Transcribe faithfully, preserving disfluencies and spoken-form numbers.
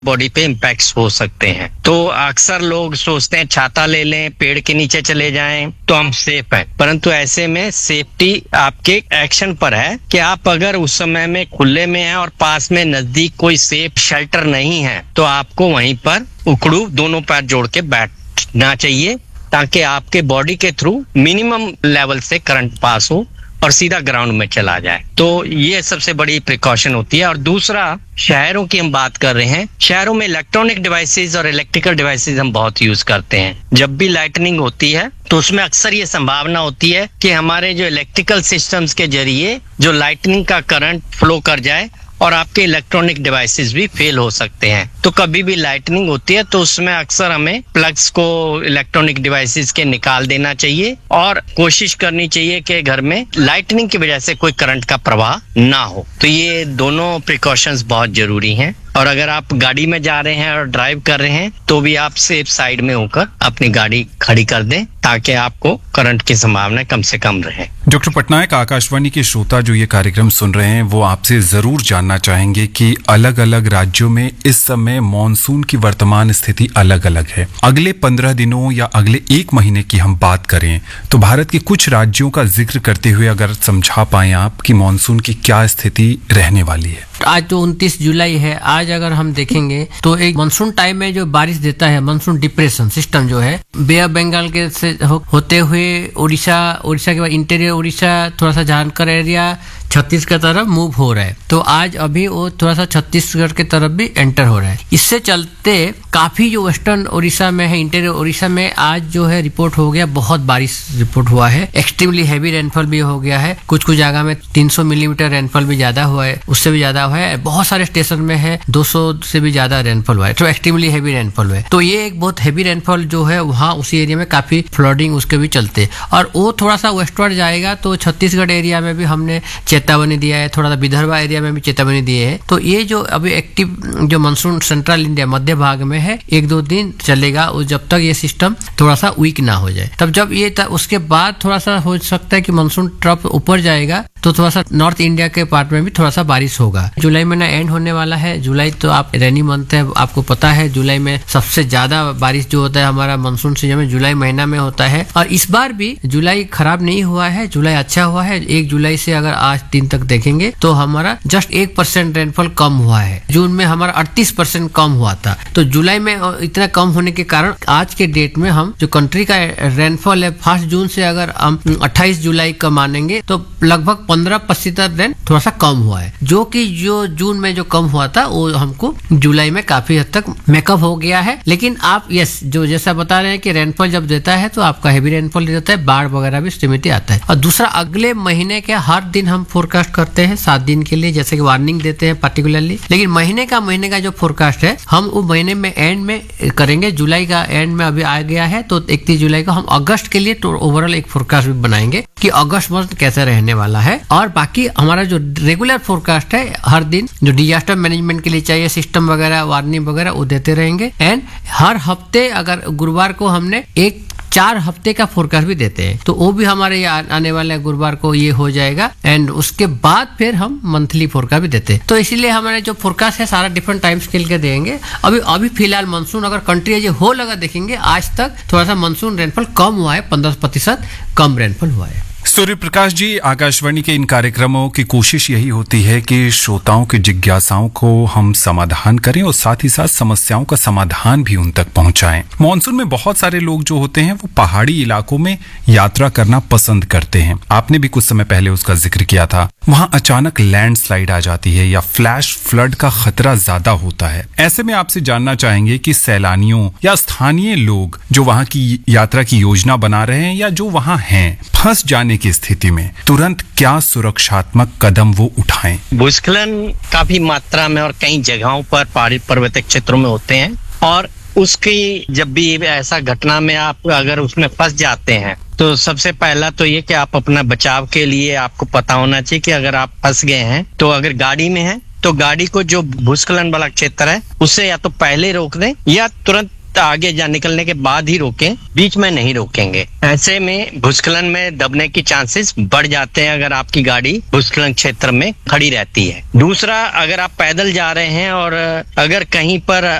Body पे impacts हो सकते हैं। तो अक्सर लोग सोचते हैं छाता ले लें, पेड़ के नीचे चले जाएं तो हम सेफ हैं, परंतु ऐसे में सेफ्टी आपके एक्शन पर है कि आप अगर उस समय में खुले में हैं और पास में नजदीक कोई सेफ शेल्टर नहीं है तो आपको वहीं पर उखड़ू दोनों पैर जोड़ के बैठना चाहिए, ताकि आपके बॉडी के थ्रू मिनिमम लेवल से करंट पास हो और सीधा ग्राउंड में चला जाए। तो ये सबसे बड़ी प्रिकॉशन होती है। और दूसरा, शहरों की हम बात कर रहे हैं, शहरों में इलेक्ट्रॉनिक डिवाइसेस और इलेक्ट्रिकल डिवाइसेस हम बहुत यूज करते हैं। जब भी लाइटनिंग होती है तो उसमें अक्सर ये संभावना होती है कि हमारे जो इलेक्ट्रिकल सिस्टम्स के जरिए जो लाइटनिंग का करंट फ्लो कर जाए और आपके इलेक्ट्रॉनिक डिवाइसेस भी फेल हो सकते हैं। तो कभी भी लाइटनिंग होती है तो उसमें अक्सर हमें प्लग्स को इलेक्ट्रॉनिक डिवाइसेस के निकाल देना चाहिए और कोशिश करनी चाहिए कि घर में लाइटनिंग की वजह से कोई करंट का प्रवाह ना हो। तो ये दोनों प्रिकॉशंस बहुत जरूरी हैं। और अगर आप गाड़ी में जा रहे हैं और ड्राइव कर रहे हैं तो भी आप सेफ साइड में होकर अपनी गाड़ी खड़ी कर दें, ताकि आपको करंट की संभावना कम से कम रहे। डॉक्टर पटनायक, आकाशवाणी के श्रोता जो ये कार्यक्रम सुन रहे हैं वो आपसे जरूर जानना चाहेंगे कि अलग अलग राज्यों में इस समय मॉनसून की वर्तमान स्थिति अलग अलग है। अगले पंद्रह दिनों या अगले एक महीने की हम बात करें तो भारत के कुछ राज्यों का जिक्र करते हुए अगर समझा पाए आप कि मॉनसून की क्या स्थिति रहने वाली है। आज तो उनतीस जुलाई है। आज अगर हम देखेंगे तो एक मानसून टाइम में जो बारिश देता है, मानसून डिप्रेशन सिस्टम जो है बे ऑफ बंगाल के से हो, होते हुए उड़ीसा, उड़ीसा के बाद इंटीरियर उड़ीसा, थोड़ा सा झारखंड एरिया, छत्तीसगढ़ की तरफ मूव हो रहा है। तो आज अभी वो थोड़ा सा छत्तीसगढ़ की तरफ भी एंटर हो रहा है। इससे चलते काफी जो वेस्टर्न उड़ीसा में है, इंटीरियर उड़ीसा में आज जो है रिपोर्ट हो गया, बहुत बारिश रिपोर्ट हुआ है। एक्सट्रीमली हैवी रेनफॉल भी हो गया है। कुछ कुछ जगह में तीन सौ मिलीमीटर रेनफॉल भी ज्यादा हुआ है, उससे भी ज्यादा हुआ है। बहुत सारे स्टेशन में है दो सौ से भी ज्यादा रेनफॉल हुआ है। तो एक्सट्रीमली हैवी रेनफॉल हुआ है। तो ये एक बहुत हैवी रेनफॉल जो है वहाँ उसी एरिया में काफी फ्लडिंग उसके भी चलते, और वो थोड़ा सा वेस्टवर्ड जाएगा तो छत्तीसगढ़ एरिया में भी हमने चेतावनी दिया है, थोड़ा सा विदर्भ एरिया में भी चेतावनी दिए है। तो ये जो अभी एक्टिव जो मानसून सेंट्रल इंडिया मध्य भाग में है, एक दो दिन चलेगा जब तक ये सिस्टम थोड़ा सा वीक ना हो जाए। तब जब ये उसके बाद थोड़ा सा हो सकता है कि मानसून ट्रफ ऊपर जाएगा तो थोड़ा सा नॉर्थ इंडिया के पार्ट में भी थोड़ा सा बारिश होगा। जुलाई महीना एंड होने वाला है। जुलाई तो आप रेनी मंथ है, आपको पता है जुलाई में सबसे ज्यादा बारिश जो होता है हमारा मानसून सीजन में जुलाई महीना में होता है। और इस बार भी जुलाई खराब नहीं हुआ है, जुलाई अच्छा हुआ है। एक जुलाई से अगर आज दिन तक देखेंगे तो हमारा जस्ट एक परसेंट रेनफॉल कम हुआ है। जून में हमारा अड़तीस परसेंट कम हुआ था। तो जुलाई में इतना कम होने के कारण आज के डेट में हम जो कंट्री का रेनफॉल है फर्स्ट जून से अगर हम अट्ठाईस जुलाई का मानेंगे तो लगभग पंद्रह प्रतिशत रेन थोड़ा सा कम हुआ है, जो कि जो जून में जो कम हुआ था वो हमको जुलाई में काफी हद तक मेकअप हो गया है। लेकिन आप यस जो जैसा बता रहे हैं कि रेनफॉल जब देता है तो आपका हैवी रेनफॉल देता है, बाढ़ वगैरह भी सीमित आता है। और दूसरा, अगले महीने के हर दिन हम फोरकास्ट करते हैं सात दिन के लिए, जैसे कि वार्निंग देते हैं पर्टिकुलरली। लेकिन महीने का महीने का जो फोरकास्ट है हम वो महीने में एंड में करेंगे। जुलाई का एंड में अभी आ गया है तो इकतीस जुलाई को हम अगस्त के लिए तो ओवरऑल एक फोरकास्ट भी बनाएंगे कि अगस्त मंथ कैसे रहने वाला है। और बाकी हमारा जो रेगुलर फोरकास्ट है हर दिन जो डिजास्टर मैनेजमेंट के लिए चाहिए सिस्टम वगैरह, वार्निंग वगैरह वो देते रहेंगे। एंड हर हफ्ते अगर गुरुवार को हमने एक चार हफ्ते का फोरकास्ट भी देते हैं, तो वो भी हमारे ये आने वाले गुरुवार को ये हो जाएगा। एंड उसके बाद फिर हम मंथली फोरकास्ट भी देते हैं। तो इसीलिए हमारे जो फोरकास्ट है सारा डिफरेंट टाइम स्केल के देंगे। अभी अभी फिलहाल मानसून अगर कंट्री एज ए होल अगर देखेंगे आज तक थोड़ा सा मानसून रेनफॉल कम हुआ है, पंद्रह प्रतिशत कम रेनफॉल हुआ है। सूर्य प्रकाश जी, आकाशवाणी के इन कार्यक्रमों की कोशिश यही होती है कि श्रोताओं की जिज्ञासाओं को हम समाधान करें और साथ ही साथ समस्याओं का समाधान भी उन तक पहुंचाएं। मॉनसून में बहुत सारे लोग जो होते हैं वो पहाड़ी इलाकों में यात्रा करना पसंद करते हैं। आपने भी कुछ समय पहले उसका जिक्र किया था। वहां अचानक लैंडस्लाइड आ जाती है या फ्लैश फ्लड का खतरा ज्यादा होता है। ऐसे में आपसे जानना चाहेंगे कि सैलानियों या स्थानीय लोग जो वहां की यात्रा की योजना बना रहे हैं या जो वहां हैं, फंस जाने की स्थिति में तुरंत क्या सुरक्षात्मक कदम वो उठाएं? भूस्खलन काफी मात्रा में और कई जगहों पर पहाड़ी पर्वतीय क्षेत्रों में होते हैं, और उसकी जब भी ऐसा घटना में आप अगर उसमें फंस जाते हैं तो सबसे पहला तो ये कि आप अपना बचाव के लिए आपको पता होना चाहिए कि अगर आप फंस गए हैं तो अगर गाड़ी में है तो गाड़ी को जो भूस्खलन वाला क्षेत्र है उससे या तो पहले रोक दें या तुरंत आगे जा निकलने के बाद ही रोकें, बीच में नहीं रोकेंगे। ऐसे में भूस्खलन में दबने की चांसेस बढ़ जाते हैं अगर आपकी गाड़ी भूस्खलन क्षेत्र में खड़ी रहती है। दूसरा, अगर आप पैदल जा रहे हैं और अगर कहीं पर